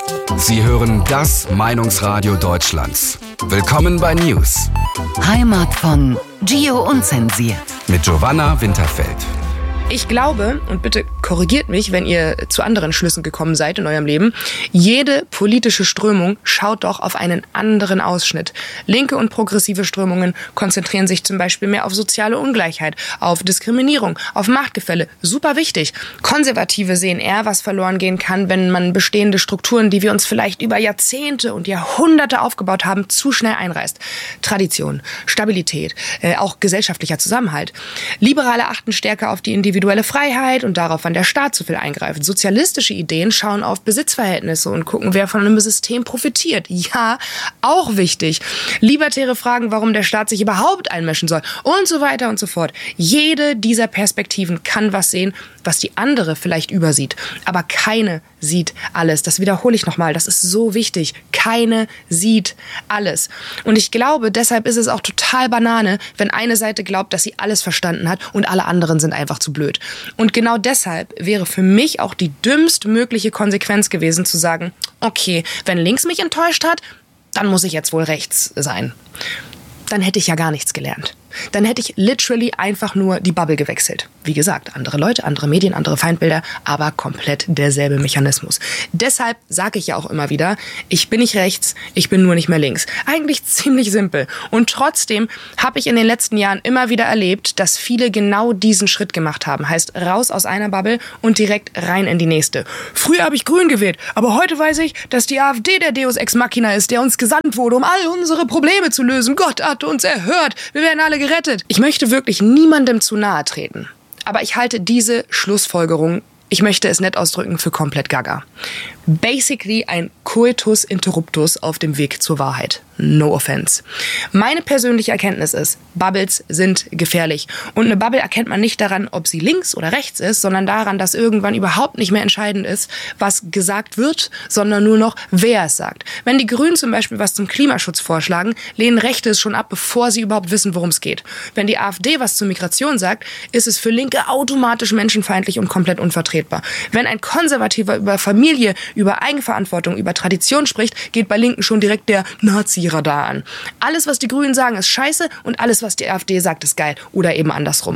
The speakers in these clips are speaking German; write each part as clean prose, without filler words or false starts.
Sie hören das Meinungsradio Deutschlands. Willkommen bei News. Heimat von Gio Unzensiert. Mit Giovanna Winterfeld. Ich glaube, und bitte korrigiert mich, wenn ihr zu anderen Schlüssen gekommen seid in eurem Leben, jede politische Strömung schaut doch auf einen anderen Ausschnitt. Linke und progressive Strömungen konzentrieren sich zum Beispiel mehr auf soziale Ungleichheit, auf Diskriminierung, auf Machtgefälle. Super wichtig. Konservative sehen eher, was verloren gehen kann, wenn man bestehende Strukturen, die wir uns vielleicht über Jahrzehnte und Jahrhunderte aufgebaut haben, zu schnell einreißt. Tradition, Stabilität, auch gesellschaftlicher Zusammenhalt. Liberale achten stärker auf die individuelle Freiheit und darauf, wann der Staat zu viel eingreift. Sozialistische Ideen schauen auf Besitzverhältnisse und gucken, wer von einem System profitiert. Ja, auch wichtig. Libertäre fragen, warum der Staat sich überhaupt einmischen soll und so weiter und so fort. Jede dieser Perspektiven kann was sehen, was die andere vielleicht übersieht. Aber keine sieht alles. Das wiederhole ich nochmal. Das ist so wichtig. Keine sieht alles. Und ich glaube, deshalb ist es auch total Banane, wenn eine Seite glaubt, dass sie alles verstanden hat und alle anderen sind einfach zu blöd. Und genau deshalb wäre für mich auch die dümmstmögliche Konsequenz gewesen, zu sagen, okay, wenn links mich enttäuscht hat, dann muss ich jetzt wohl rechts sein. Dann hätte ich ja gar nichts gelernt. Dann hätte ich literally einfach nur die Bubble gewechselt. Wie gesagt, andere Leute, andere Medien, andere Feindbilder, aber komplett derselbe Mechanismus. Deshalb sage ich ja auch immer wieder, ich bin nicht rechts, ich bin nur nicht mehr links. Eigentlich ziemlich simpel. Und trotzdem habe ich in den letzten Jahren immer wieder erlebt, dass viele genau diesen Schritt gemacht haben. Heißt, raus aus einer Bubble und direkt rein in die nächste. Früher habe ich Grün gewählt, aber heute weiß ich, dass die AfD der Deus Ex Machina ist, der uns gesandt wurde, um all unsere Probleme zu lösen. Gott hat uns erhört. Wir werden alle gerettet. Ich möchte wirklich niemandem zu nahe treten. Aber ich halte diese Schlussfolgerung, ich möchte es nett ausdrücken, für komplett gaga. Basically ein Coitus interruptus auf dem Weg zur Wahrheit. No offense. Meine persönliche Erkenntnis ist, Bubbles sind gefährlich. Und eine Bubble erkennt man nicht daran, ob sie links oder rechts ist, sondern daran, dass irgendwann überhaupt nicht mehr entscheidend ist, was gesagt wird, sondern nur noch, wer es sagt. Wenn die Grünen zum Beispiel was zum Klimaschutz vorschlagen, lehnen Rechte es schon ab, bevor sie überhaupt wissen, worum es geht. Wenn die AfD was zur Migration sagt, ist es für Linke automatisch menschenfeindlich und komplett unvertretbar. Wenn ein Konservativer über Familie, über Eigenverantwortung, über Tradition spricht, geht bei Linken schon direkt der Nazi-Radar an. Alles, was die Grünen sagen, ist scheiße und alles, was die AfD sagt, ist geil. Oder eben andersrum.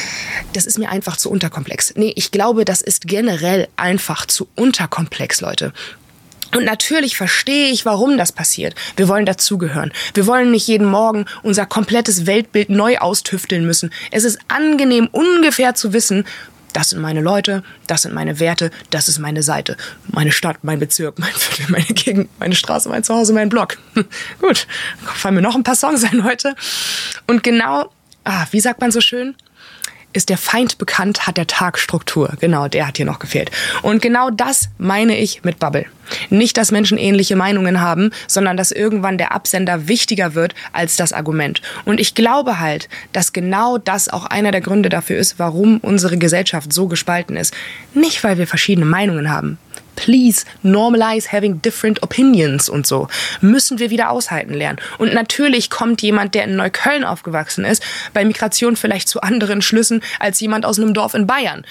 Das ist mir einfach zu unterkomplex. Nee, ich glaube, das ist generell einfach zu unterkomplex, Leute. Und natürlich verstehe ich, warum das passiert. Wir wollen dazugehören. Wir wollen nicht jeden Morgen unser komplettes Weltbild neu austüfteln müssen. Es ist angenehm, ungefähr zu wissen, das sind meine Leute, das sind meine Werte, das ist meine Seite. Meine Stadt, mein Bezirk, mein Viertel, meine Gegend, meine Straße, mein Zuhause, mein Blog. Gut, fallen mir noch ein paar Songs ein heute. Und genau, wie sagt man so schön? Ist der Feind bekannt, hat der Tag Struktur. Genau, der hat hier noch gefehlt. Und genau das meine ich mit Bubble. Nicht, dass Menschen ähnliche Meinungen haben, sondern dass irgendwann der Absender wichtiger wird als das Argument. Und ich glaube halt, dass genau das auch einer der Gründe dafür ist, warum unsere Gesellschaft so gespalten ist. Nicht, weil wir verschiedene Meinungen haben. Please normalize having different opinions und so. Müssen wir wieder aushalten lernen. Und natürlich kommt jemand, der in Neukölln aufgewachsen ist, bei Migration vielleicht zu anderen Schlüssen als jemand aus einem Dorf in Bayern.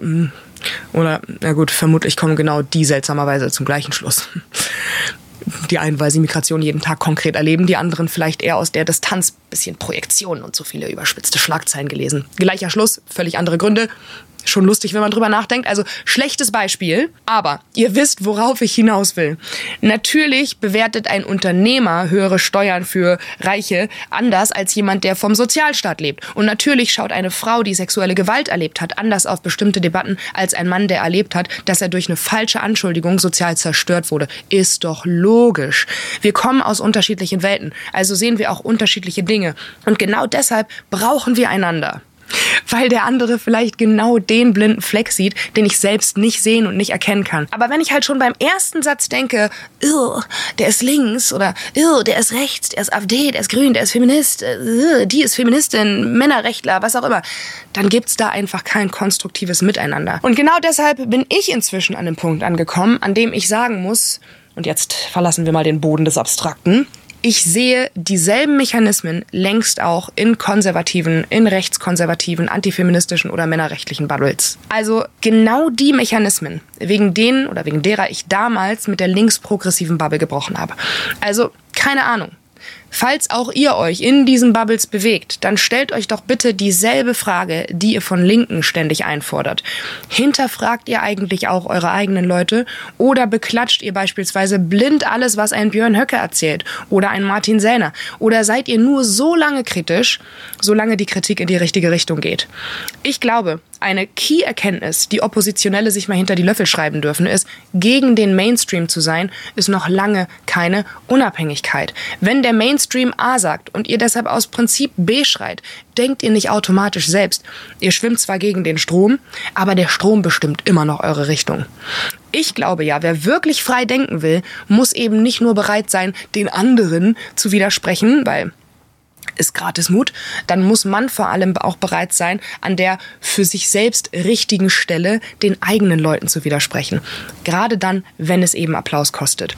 Oder, na gut, vermutlich kommen genau die seltsamerweise zum gleichen Schluss. Die einen, weil sie Migration jeden Tag konkret erleben, die anderen vielleicht eher aus der Distanz, bisschen Projektionen und so viele überspitzte Schlagzeilen gelesen. Gleicher Schluss, völlig andere Gründe. Schon lustig, wenn man drüber nachdenkt. Also schlechtes Beispiel, aber ihr wisst, worauf ich hinaus will. Natürlich bewertet ein Unternehmer höhere Steuern für Reiche anders als jemand, der vom Sozialstaat lebt. Und natürlich schaut eine Frau, die sexuelle Gewalt erlebt hat, anders auf bestimmte Debatten als ein Mann, der erlebt hat, dass er durch eine falsche Anschuldigung sozial zerstört wurde. Ist doch logisch. Wir kommen aus unterschiedlichen Welten, also sehen wir auch unterschiedliche Dinge. Und genau deshalb brauchen wir einander. Weil der andere vielleicht genau den blinden Fleck sieht, den ich selbst nicht sehen und nicht erkennen kann. Aber wenn ich halt schon beim ersten Satz denke, der ist links oder der ist rechts, der ist AfD, der ist grün, der ist Feminist, die ist Feministin, Männerrechtler, was auch immer, dann gibt's da einfach kein konstruktives Miteinander. Und genau deshalb bin ich inzwischen an dem Punkt angekommen, an dem ich sagen muss, und jetzt verlassen wir mal den Boden des Abstrakten, Ich sehe dieselben Mechanismen längst auch in konservativen, in rechtskonservativen, antifeministischen oder männerrechtlichen Bubbles. Also genau die Mechanismen, wegen denen oder wegen derer ich damals mit der linksprogressiven Bubble gebrochen habe. Also keine Ahnung. Falls auch ihr euch in diesen Bubbles bewegt, dann stellt euch doch bitte dieselbe Frage, die ihr von Linken ständig einfordert. Hinterfragt ihr eigentlich auch eure eigenen Leute oder beklatscht ihr beispielsweise blind alles, was ein Björn Höcke erzählt oder ein Martin Sellner? Oder seid ihr nur so lange kritisch, solange die Kritik in die richtige Richtung geht? Ich glaube, eine Key-Erkenntnis, die Oppositionelle sich mal hinter die Löffel schreiben dürfen, ist, gegen den Mainstream zu sein, ist noch lange keine Unabhängigkeit. Wenn der Mainstream A sagt und ihr deshalb aus Prinzip B schreit, denkt ihr nicht automatisch selbst. Ihr schwimmt zwar gegen den Strom, aber der Strom bestimmt immer noch eure Richtung. Ich glaube ja, wer wirklich frei denken will, muss eben nicht nur bereit sein, den anderen zu widersprechen, weil ist gratis Mut, dann muss man vor allem auch bereit sein, an der für sich selbst richtigen Stelle den eigenen Leuten zu widersprechen. Gerade dann, wenn es eben Applaus kostet.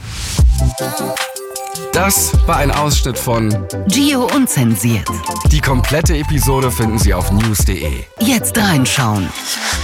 Das war ein Ausschnitt von Gio Unzensiert. Die komplette Episode finden Sie auf news.de. Jetzt reinschauen.